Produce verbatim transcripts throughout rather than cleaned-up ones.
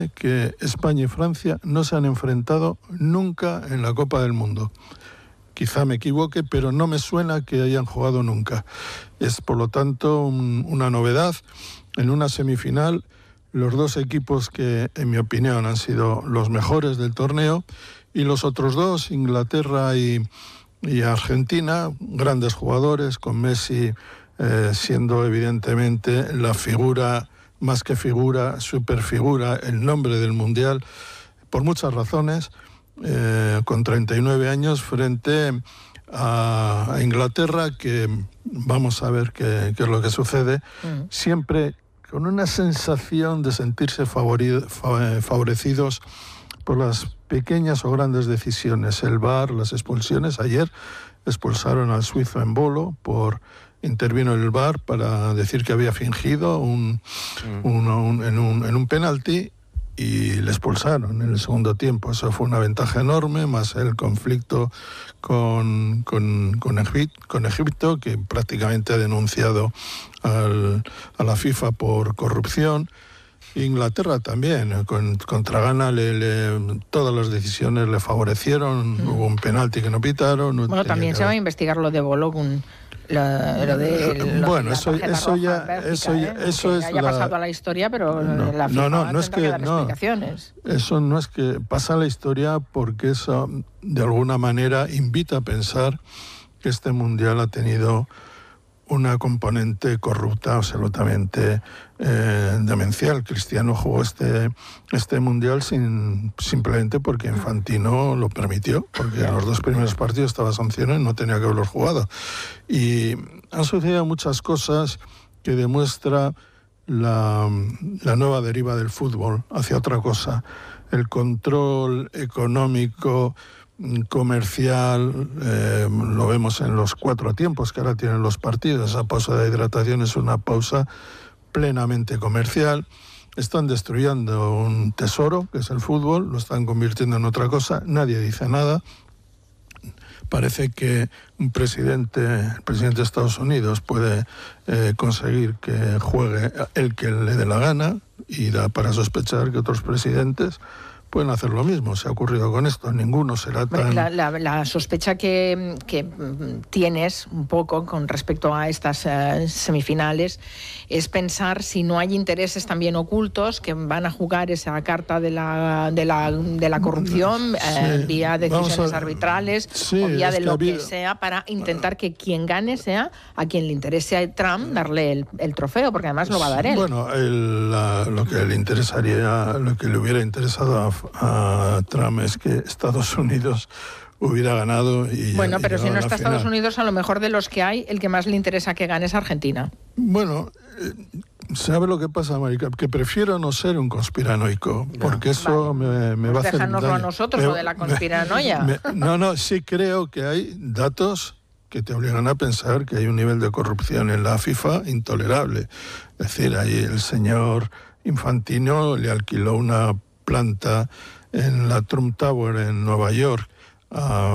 que España y Francia no se han enfrentado nunca en la Copa del Mundo. Quizá me equivoque, pero no me suena que hayan jugado nunca. Es, por lo tanto, un, una novedad. En una semifinal, los dos equipos que, en mi opinión, han sido los mejores del torneo, y los otros dos, Inglaterra y, y Argentina, grandes jugadores, con Messi eh, siendo evidentemente la figura, más que figura, superfigura, el nombre del Mundial, por muchas razones. Eh, con treinta y nueve años frente a, a Inglaterra, que vamos a ver qué, qué es lo que sucede, uh-huh. Siempre con una sensación de sentirse favori- favorecidos por las pequeñas o grandes decisiones, el V A R, las expulsiones. Ayer expulsaron al suizo Embolo, por intervino el V A R para decir que había fingido un, uh-huh. un, un, en, un, en un penalti, y le expulsaron en el segundo tiempo. Eso fue una ventaja enorme, más el conflicto con, con, con, Egip, con Egipto, que prácticamente ha denunciado al, a la FIFA por corrupción. Inglaterra también, con, contra Ghana, le, le, todas las decisiones le favorecieron, mm. hubo un penalti que no pitaron. No bueno, también se va a investigar lo de Bologun. Lo, lo de, lo bueno, de eso, eso ya, Bélgica, eso ya, ¿eh? eso que es haya la... pasado a la historia, pero no, la FIFA no, no, no es que, que dar no, explicaciones. Eso no es que pasa a la historia, porque eso de alguna manera invita a pensar que este mundial ha tenido una componente corrupta, absolutamente eh, demencial. Cristiano jugó este, este mundial sin, simplemente porque Infantino lo permitió, porque en los dos primeros partidos estaba sancionado y no tenía que haberlos jugado. Y han sucedido muchas cosas que demuestra la, la nueva deriva del fútbol hacia otra cosa. El control económico, comercial, eh, lo vemos en los cuatro tiempos que ahora tienen los partidos. Esa pausa de hidratación es una pausa plenamente comercial. Están destruyendo un tesoro, que es el fútbol, lo están convirtiendo en otra cosa, nadie dice nada. Parece que un presidente, el presidente de Estados Unidos, puede eh, conseguir que juegue el que le dé la gana, y da para sospechar que otros presidentes pueden hacer lo mismo. Se ha ocurrido con esto, ninguno será tan... La, la, la sospecha que, que tienes un poco con respecto a estas uh, semifinales es pensar si no hay intereses también ocultos que van a jugar esa carta de la, de la, de la corrupción, sí, eh, vía decisiones a... arbitrales, sí, o vía de lo que, habido... que sea, para intentar que quien gane sea a quien le interese a Trump darle el, el trofeo, porque además lo va a dar él. Bueno, el, la, lo que le interesaría, lo que le hubiera interesado a a Trump es que Estados Unidos hubiera ganado. Y bueno, pero si no está final. Estados Unidos, a lo mejor de los que hay, el que más le interesa que gane es Argentina. Bueno, eh, ¿sabe lo que pasa, Marica? Que prefiero no ser un conspiranoico, no. porque eso vale. me, me pues va a hacer daño. Déjanoslo a nosotros, me, lo de la conspiranoia. Me, me, no, no, sí creo que hay datos que te obligan a pensar que hay un nivel de corrupción en la FIFA intolerable. Es decir, ahí el señor Infantino le alquiló una planta en la Trump Tower en Nueva York a,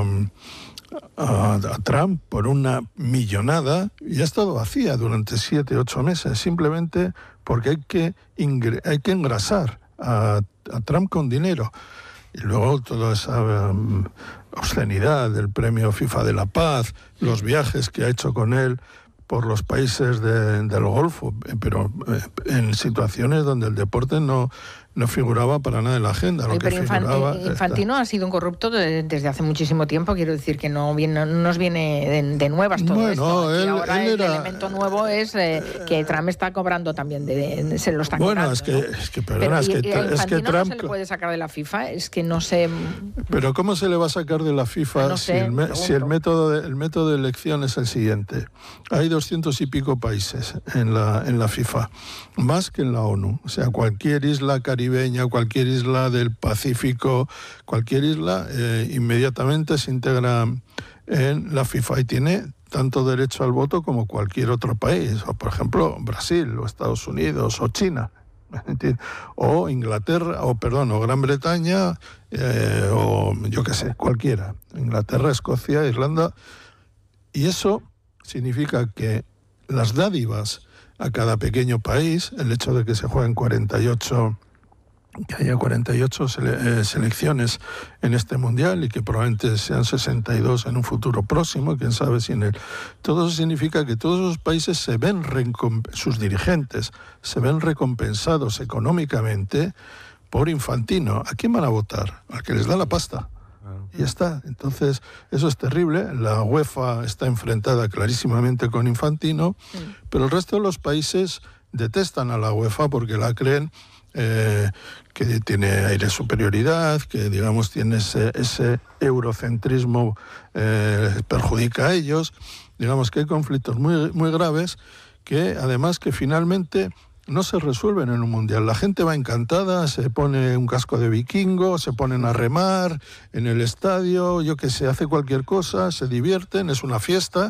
a, a Trump por una millonada, y ha estado vacía durante siete, ocho meses, simplemente porque hay que, ingre, hay que engrasar a, a Trump con dinero. Y luego toda esa um, obscenidad del premio FIFA de la Paz, los viajes que ha hecho con él por los países de, del Golfo, pero eh, en situaciones donde el deporte no, no figuraba para nada en la agenda. Lo Ay, que pero figuraba, Infantino esta... ha sido un corrupto de, desde hace muchísimo tiempo, quiero decir que no, viene, no nos viene de, de nuevas todo bueno, esto. Él, y ahora él el era... elemento nuevo es eh, que Trump está cobrando también, de, de, se lo está bueno, cobrando. es que, ¿no? es que, perdona, pero, es que, y, y es que Trump... no se le puede sacar de la FIFA, es que no sé... Pero ¿cómo se le va a sacar de la FIFA no sé, si, el, me, si el, método de, el método de elección es el siguiente? Hay doscientos y pico países en la, en la FIFA, más que en la ONU. O sea, cualquier isla caribeña, cualquier isla del Pacífico, cualquier isla, eh, inmediatamente se integra en la FIFA y tiene tanto derecho al voto como cualquier otro país, o por ejemplo Brasil, o Estados Unidos, o China, o Inglaterra, o perdón, o Gran Bretaña, eh, o yo qué sé, cualquiera. Inglaterra, Escocia, Irlanda. Y eso significa que las dádivas a cada pequeño país, el hecho de que se jueguen cuarenta y ocho que haya cuarenta y ocho sele- eh, selecciones en este mundial y que probablemente sean sesenta y dos en un futuro próximo, quién sabe si en el... Todo eso significa que todos los países se ven, recomp- sus dirigentes se ven recompensados económicamente por Infantino. ¿A quién van a votar? Al que les da la pasta. Y ya está. Entonces, eso es terrible. La UEFA está enfrentada clarísimamente con Infantino, sí. Pero el resto de los países detestan a la UEFA porque la creen eh, que tiene aire de superioridad, que digamos tiene ese, ese eurocentrismo, eh, perjudica a ellos. Digamos que hay conflictos muy, muy graves que además que finalmente no se resuelven en un mundial. La gente va encantada, se pone un casco de vikingo, se ponen a remar en el estadio, yo qué sé, hace cualquier cosa, se divierten, es una fiesta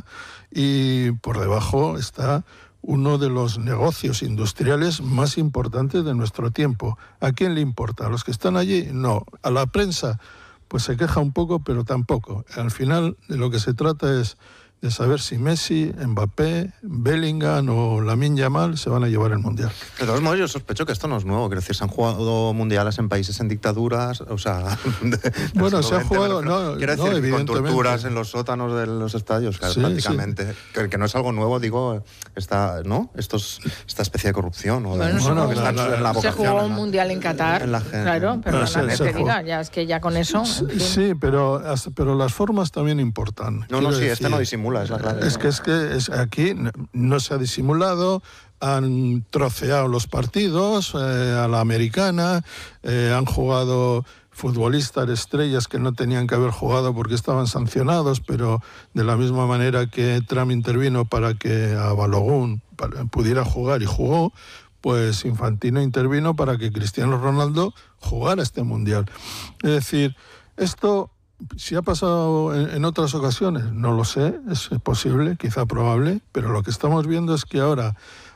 y por debajo está uno de los negocios industriales más importantes de nuestro tiempo. ¿A quién le importa? ¿A los que están allí? No. ¿A la prensa? Pues se queja un poco, pero tampoco. Al final de lo que se trata es de saber si Messi, Mbappé, Bellingham o Lamine Yamal se van a llevar el Mundial. De todos modos, yo sospecho que esto no es nuevo, que decir, se han jugado mundiales en países en dictaduras, o sea... De, bueno, se han jugado, no, quiero decir, no, evidentemente. Con torturas en los sótanos de los estadios, claro, sí, prácticamente. Sí. Que, que no es algo nuevo, digo, esta, ¿no? Estos, esta especie de corrupción. O de, bueno, bueno, que la, la, en la se jugó un mundial en Qatar, en la claro, pero no, la despedida, ya es que ya con eso... Sí, sí pero, pero las formas también importan. No, no, sí, decir, este no disimula, es la clave. Es que es que es, aquí no se ha disimulado, han troceado los partidos eh, a la americana, eh, han jugado futbolistas estrellas que no tenían que haber jugado porque estaban sancionados, pero de la misma manera que Trump intervino para que a Balogun pudiera jugar y jugó, pues Infantino intervino para que Cristiano Ronaldo jugara este mundial. Es decir, esto... Si ha pasado en, en otras ocasiones, no lo sé, es posible, quizá probable, pero lo que estamos viendo es que ahora,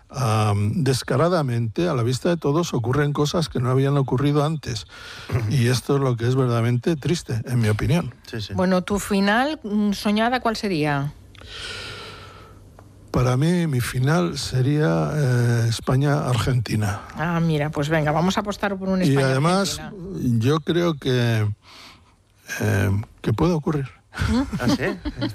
um, descaradamente, a la vista de todos, ocurren cosas que no habían ocurrido antes. Y esto es lo que es verdaderamente triste, en mi opinión. Sí, sí. Bueno, ¿tu final soñada cuál sería? Para mí, mi final sería eh, España-Argentina. Ah, mira, pues venga, vamos a apostar por un España-Argentina. Y además, yo creo que Eh, que puede ocurrir. ¿Ah, sí?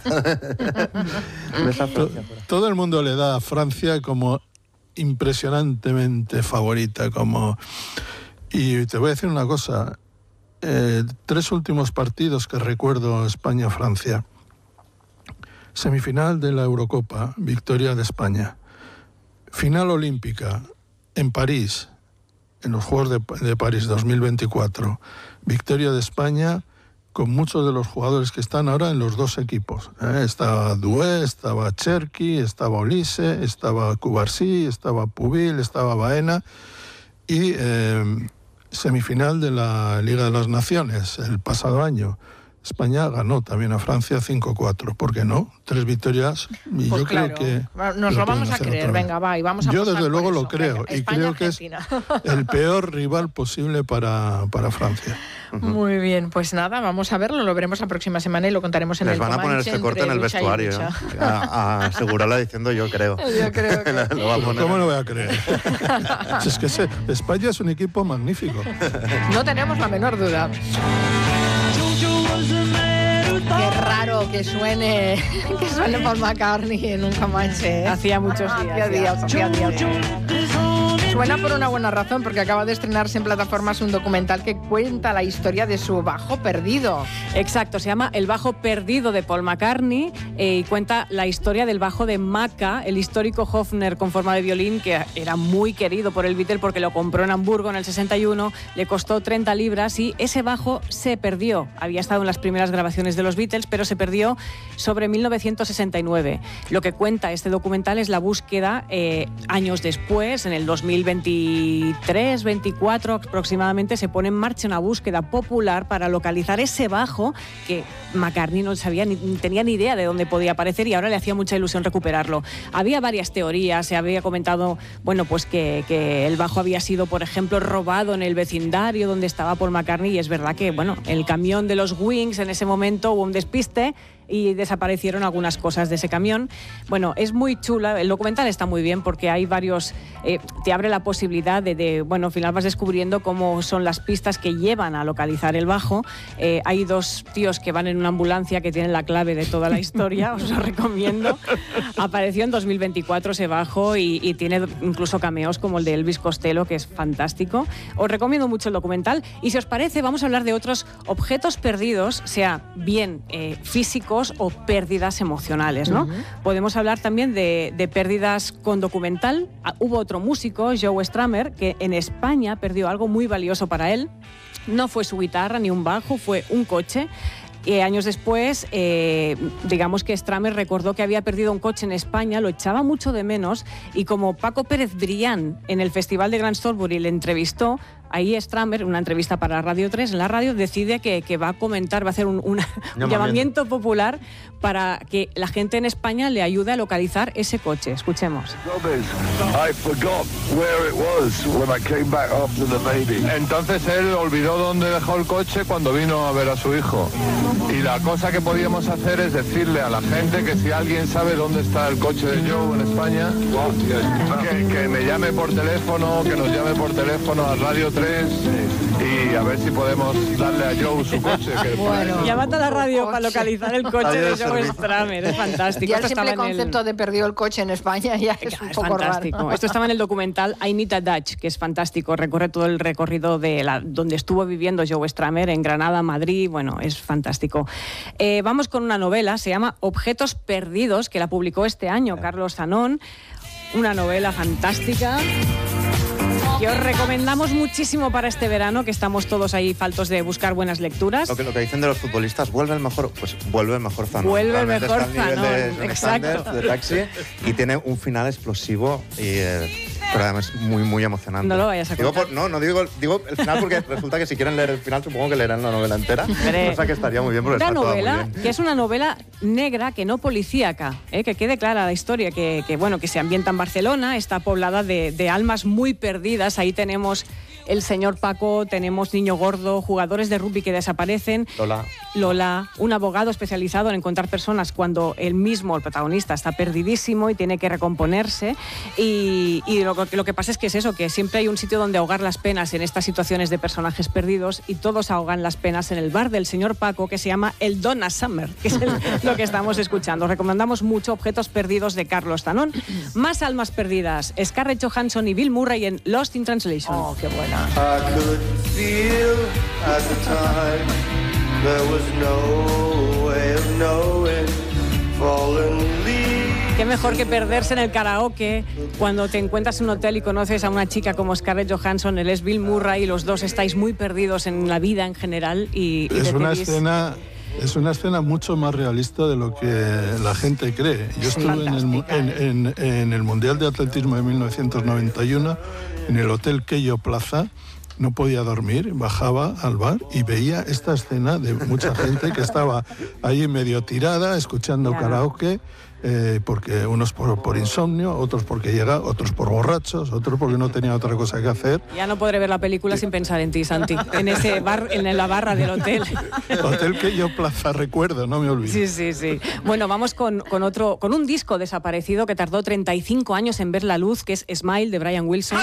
Todo el mundo le da a Francia como impresionantemente favorita, como... Y te voy a decir una cosa, eh, tres últimos partidos que recuerdo, España-Francia, semifinal de la Eurocopa, victoria de España, final olímpica en París, en los Juegos de, de París dos mil veinticuatro, victoria de España con muchos de los jugadores que están ahora en los dos equipos. ¿eh? Estaba Doué, estaba Cherki, estaba Olise, estaba Cubarsí, estaba Pubil, estaba Baena y eh, semifinal de la Liga de las Naciones el pasado año. España ganó también a Francia cinco cuatro. ¿Por qué no? Tres victorias y pues yo claro, creo que... Nos lo, lo vamos a creer, venga, va, y vamos a Yo desde luego eso. lo creo venga, y España, creo que Argentina. Es el peor rival posible para, para Francia. Uh-huh. Muy bien, pues nada, vamos a verlo, lo veremos la próxima semana y lo contaremos en Les el van a poner este corte en el vestuario, ¿eh? a, a asegurarla diciendo yo creo. Yo creo que... lo va a poner. ¿Cómo lo voy a creer? Es que ese, España es un equipo magnífico. No tenemos la menor duda. Qué raro que suene que suene Paul McCartney en un Comanche. Hacía muchos días. Hacía días, hacía días. Suena por una buena razón, porque acaba de estrenarse en plataformas un documental que cuenta la historia de su bajo perdido. Exacto, se llama El bajo perdido de Paul McCartney eh, y cuenta la historia del bajo de Macca, el histórico Hofner con forma de violín, que era muy querido por el Beatle porque lo compró en Hamburgo en el sesenta y uno, le costó treinta libras y ese bajo se perdió. Había estado en las primeras grabaciones de los Beatles, pero se perdió sobre mil novecientos sesenta y nueve. Lo que cuenta este documental es la búsqueda eh, años después, en el dos mil veintitrés, veinticuatro aproximadamente, se pone en marcha una búsqueda popular para localizar ese bajo que McCartney no sabía ni tenía ni idea de dónde podía aparecer y ahora le hacía mucha ilusión recuperarlo. Había varias teorías, se había comentado, bueno, pues que, que el bajo había sido, por ejemplo, robado en el vecindario donde estaba Paul McCartney y es verdad que, bueno, el camión de los Wings en ese momento hubo un despiste, y desaparecieron algunas cosas de ese camión. Bueno, es muy chula, el documental está muy bien porque hay varios, eh, te abre la posibilidad de, de, bueno, al final vas descubriendo cómo son las pistas que llevan a localizar el bajo. Eh, hay dos tíos que van en una ambulancia que tienen la clave de toda la historia, os lo recomiendo. Apareció en dos mil veinticuatro ese bajo y, y tiene incluso cameos como el de Elvis Costello, que es fantástico. Os recomiendo mucho el documental y si os parece vamos a hablar de otros objetos perdidos, sea bien eh, físicos o pérdidas emocionales, ¿no? Uh-huh. Podemos hablar también de, de pérdidas con documental. Hubo otro músico, Joe Strummer, que en España perdió algo muy valioso para él. No fue su guitarra ni un bajo, fue un coche. Y años después, eh, digamos que Strummer recordó que había perdido un coche en España, lo echaba mucho de menos y como Paco Pérez Brián en el Festival de Grand Stolbury le entrevistó, ahí Strummer, una entrevista para Radio tres, en la radio, decide que, que va a comentar, va a hacer un, una, un llamamiento popular para que la gente en España le ayude a localizar ese coche. Escuchemos. Entonces él olvidó dónde dejó el coche cuando vino a ver a su hijo. Y la cosa que podíamos hacer es decirle a la gente que si alguien sabe dónde está el coche de Joe en España, que, que me llame por teléfono, que nos llame por teléfono a Radio tres y a ver si podemos darle a Joe su coche. Que bueno, llamad a la radio para localizar el coche de Joe Strummer, es fantástico. Ya el simple concepto el... de perdió el coche en España ya es, es un poco fantástico. Raro. Esto estaba en el documental I Need a Dutch, que es fantástico, recorre todo el recorrido de la, donde estuvo viviendo Joe Strummer, en Granada, Madrid, bueno, es fantástico. Eh, vamos con una novela, se llama Objetos Perdidos, que la publicó este año Carlos Zanón, una novela fantástica que os recomendamos muchísimo para este verano, que estamos todos ahí faltos de buscar buenas lecturas. Lo que, lo que dicen de los futbolistas, vuelve el mejor, pues vuelve el mejor Zanón. Vuelve el mejor Zanón, de, exacto. De Taxi, y tiene un final explosivo y eh, pero además muy muy emocionante. No lo vayas a digo contar. por, no, no digo, digo el final porque resulta que si quieren leer el final supongo que leerán la novela entera. Pero, cosa que estaría muy bien porque una está toda novela muy bien. que es una novela negra que no policíaca, ¿eh? Que quede clara la historia, que, que bueno, que se ambienta en Barcelona, está poblada de, de almas muy perdidas. Ahí tenemos el señor Paco, tenemos Niño Gordo, jugadores de rugby que desaparecen. Lola. Lola, un abogado especializado en encontrar personas cuando él mismo, el protagonista, está perdidísimo y tiene que recomponerse. Y, y lo, lo que pasa es que es eso, que siempre hay un sitio donde ahogar las penas en estas situaciones de personajes perdidos y todos ahogan las penas en el bar del señor Paco, que se llama el Donna Summer, que es el, lo que estamos escuchando. Recomendamos mucho Objetos Perdidos de Carlos Zanón. Más almas perdidas, Scarlett Johansson y Bill Murray en Lost in Translation. Oh, qué buena. I could feel at the time there was no way of knowing fallen leaves. Qué mejor que perderse en el karaoke cuando te encuentras en un hotel y conoces a una chica como Scarlett Johansson, él es Bill Murray y los dos estáis muy perdidos en la vida en general y, y es una decidís... escena Es una escena mucho más realista de lo que la gente cree. Yo estuve en el, en, en, en el Mundial de Atletismo de mil novecientos noventa y uno, en el Hotel Keio Plaza, no podía dormir, bajaba al bar y veía esta escena de mucha gente que estaba ahí medio tirada, escuchando claro. karaoke, eh, porque unos por, por insomnio, otros porque llega, otros por borrachos, otros porque no tenían otra cosa que hacer. Ya no podré ver la película sin pensar en ti, Santi, en ese bar, en la barra del hotel. Hotel Keio Plaza, recuerdo, no me olvido. Sí, sí, sí. Bueno, vamos con, con otro, con un disco desaparecido que tardó treinta y cinco años en ver la luz, que es Smile, de Brian Wilson.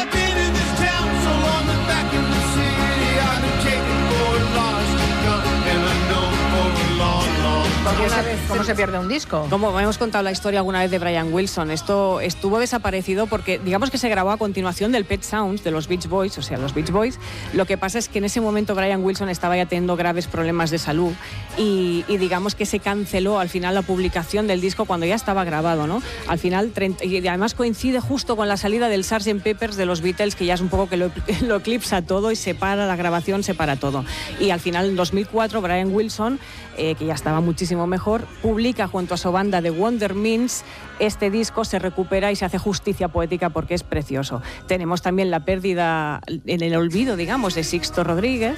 ¿Cómo se pierde un disco? Como hemos contado la historia alguna vez de Brian Wilson, esto estuvo desaparecido porque digamos que se grabó a continuación del Pet Sounds de los Beach Boys, o sea, los Beach Boys. Lo que pasa es que en ese momento Brian Wilson estaba ya teniendo graves problemas de salud y, y digamos que se canceló al final la publicación del disco cuando ya estaba grabado, ¿no? Al final, treinta, y además coincide justo con la salida del sergeant Pepper's de los Beatles, que ya es un poco que lo, lo eclipsa todo y separa la grabación, separa todo. Y al final, en dos mil cuatro, Brian Wilson, eh, que ya estaba muchísimo mejor, publica junto a su banda The Wonder Means este disco, se recupera y se hace justicia poética porque es precioso. Tenemos también la pérdida en el olvido, digamos, de Sixto Rodríguez.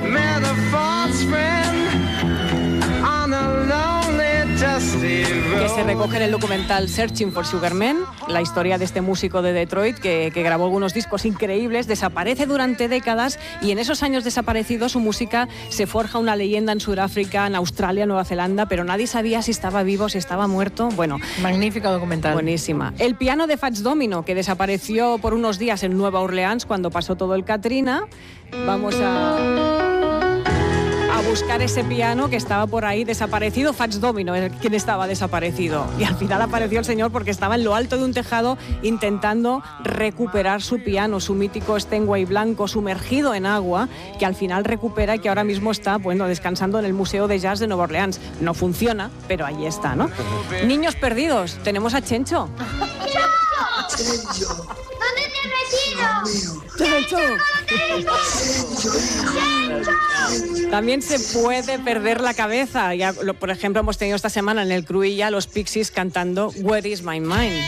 Que se recoge en el documental Searching for Sugar Man, la historia de este músico de Detroit que, que grabó algunos discos increíbles, desaparece durante décadas y en esos años desaparecidos su música se forja una leyenda en Sudáfrica, en Australia, Nueva Zelanda, pero nadie sabía si estaba vivo, si estaba muerto. Bueno, magnífico documental. Buenísima. El piano de Fats Domino, que desapareció por unos días en Nueva Orleans cuando pasó todo el Katrina. Vamos a... a buscar ese piano que estaba por ahí desaparecido. Fats Domino es quien estaba desaparecido. Y al final apareció el señor porque estaba en lo alto de un tejado intentando recuperar su piano, su mítico Steinway blanco sumergido en agua, que al final recupera y que ahora mismo está, bueno, descansando en el Museo de Jazz de Nueva Orleans. No funciona, pero ahí está, ¿no? Niños perdidos. Tenemos a Chencho. ¡Chencho! ¿Dónde te has metido? ¡Chencho! También se puede perder la cabeza. Ya, lo, por ejemplo, hemos tenido esta semana en el Cruilla los Pixies cantando Where is my mind.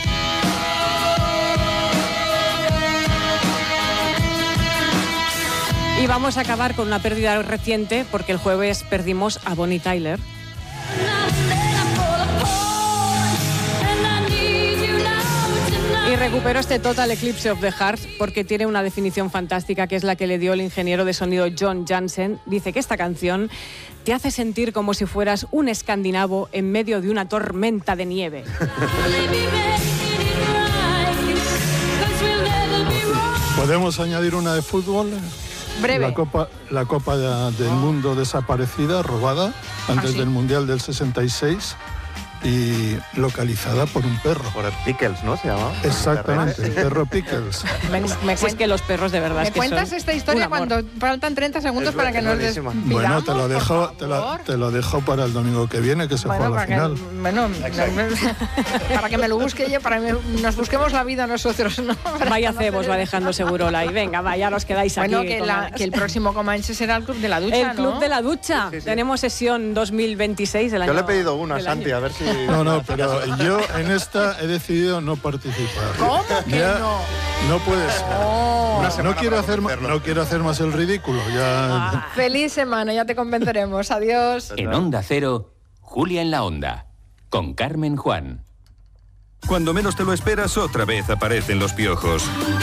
Y vamos a acabar con una pérdida reciente porque el jueves perdimos a Bonnie Tyler. Y recupero este Total Eclipse of the Heart porque tiene una definición fantástica que es la que le dio el ingeniero de sonido John Jansen. Dice que esta canción te hace sentir como si fueras un escandinavo en medio de una tormenta de nieve. ¿Podemos añadir una de fútbol? Breve. La Copa, la Copa de, del Mundo desaparecida, robada, antes ¿Ah, sí? del Mundial del sesenta y seis. Y localizada por un perro. Por el Pickles, ¿no? Se llamaba. Exactamente, el perro Pickles. Me, me Si es que los perros de verdad ¿Me es que cuentas son esta historia un amor. cuando faltan treinta segundos Es para que bu- nos buenísima. despidamos? Bueno, te lo por dejo, te lo, favor? te lo dejo para el domingo que viene, que se Bueno, juega la para que, final. bueno, para que me lo busque yo, para que me- nos busquemos la vida nosotros, ¿no? Para Vaya conocer cebos el- va dejando Segurola y venga, vaya, os quedáis Bueno, aquí. que, con la- ganas. que el próximo Comanche será el Club de la Ducha, El Club ¿no? de la Ducha. Sí, sí, sí. Tenemos sesión dos mil veintiséis del año. Yo le he pedido una a del Santi, año. a ver si... No, no, pero yo en esta he decidido no participar. ¿Cómo que Ya no? No puede ser. Oh. Una No semana quiero, para hacer, ma- conocerlo. no quiero hacer más el ridículo. Ya. Ah. Feliz semana, ya te convenceremos. Adiós. En Onda Cero, Julia en la Onda, con Carmen Juan. Cuando menos te lo esperas, otra vez aparecen los piojos.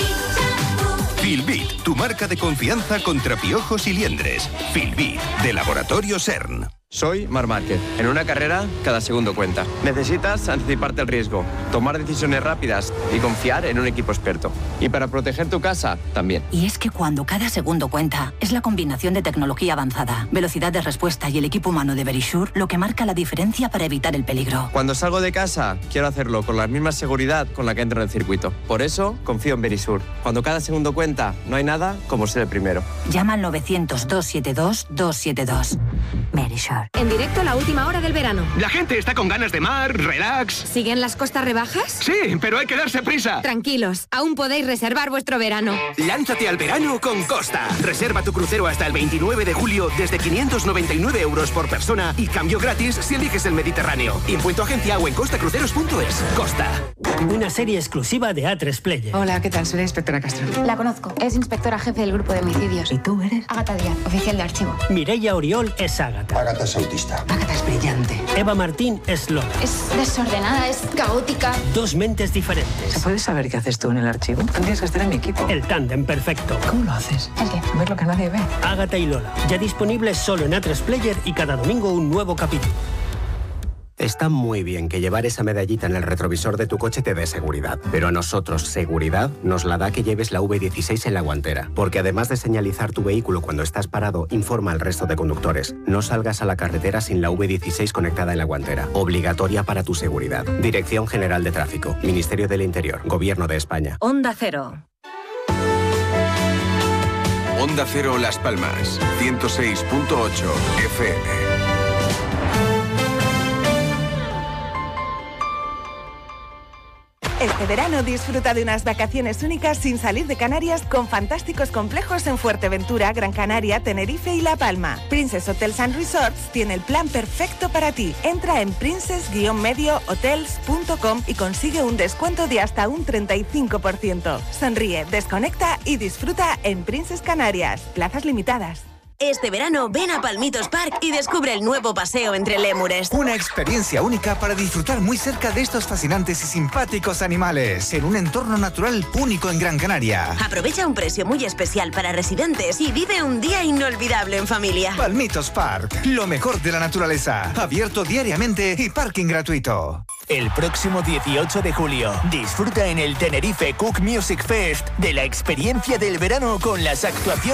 Filbit, tu marca de confianza contra piojos y liendres. Filbit, de Laboratorio CERN. Soy Marc Márquez. En una carrera, cada segundo cuenta. Necesitas anticiparte al riesgo, tomar decisiones rápidas y confiar en un equipo experto. Y para proteger tu casa, también. Y es que cuando cada segundo cuenta, es la combinación de tecnología avanzada, velocidad de respuesta y el equipo humano de Verisure lo que marca la diferencia para evitar el peligro. Cuando salgo de casa, quiero hacerlo con la misma seguridad con la que entro en el circuito. Por eso, confío en Verisure. Cuando cada segundo cuenta, no hay nada como ser el primero. Llama al novecientos, doscientos setenta y dos, doscientos setenta y dos. Verisure. En directo a la última hora del verano. La gente está con ganas de mar, relax. ¿Siguen las costas rebajas? Sí, pero hay que darse prisa. Tranquilos, aún podéis reservar vuestro verano. Lánzate al verano con Costa. Reserva tu crucero hasta el veintinueve de julio desde quinientos noventa y nueve euros por persona y cambio gratis si eliges el Mediterráneo. Impuesto agencia o en costacruceros punto es. Costa. Una serie exclusiva de A tres Player. Hola, ¿qué tal? Soy la inspectora Castro. La conozco. Es inspectora jefe del grupo de homicidios. ¿Y tú eres? Ágata Díaz, oficial de archivo. Mireia Oriol es Ágata. Ágata es autista. Ágata es brillante. Eva Martín es Lola. Es desordenada, es caótica. Dos mentes diferentes. ¿Se puede saber qué haces tú en el archivo? Tendrías que estar en mi equipo. El tándem perfecto. ¿Cómo lo haces? ¿El qué? Ver lo que nadie ve. Ágata y Lola. Ya disponibles solo en A tres Player y cada domingo un nuevo capítulo. Está muy bien que llevar esa medallita en el retrovisor de tu coche te dé seguridad, pero a nosotros seguridad nos la da que lleves la V dieciséis en la guantera, porque además de señalizar tu vehículo cuando estás parado, informa al resto de conductores. No salgas a la carretera sin la V dieciséis conectada en la guantera, obligatoria para tu seguridad. Dirección General de Tráfico, Ministerio del Interior, Gobierno de España. Onda Cero. Onda Cero Las Palmas, ciento seis punto ocho F M. Este verano disfruta de unas vacaciones únicas sin salir de Canarias con fantásticos complejos en Fuerteventura, Gran Canaria, Tenerife y La Palma. Princess Hotels and Resorts tiene el plan perfecto para ti. Entra en princess guion medio hotels punto com y consigue un descuento de hasta un treinta y cinco por ciento. Sonríe, desconecta y disfruta en Princess Canarias. Plazas limitadas. Este verano ven a Palmitos Park y descubre el nuevo paseo entre lémures. Una experiencia única para disfrutar muy cerca de estos fascinantes y simpáticos animales, en un entorno natural único en Gran Canaria. Aprovecha un precio muy especial para residentes y vive un día inolvidable en familia. Palmitos Park, lo mejor de la naturaleza, abierto diariamente y parking gratuito. El próximo dieciocho de julio, disfruta en el Tenerife Cook Music Fest de la experiencia del verano con las actuaciones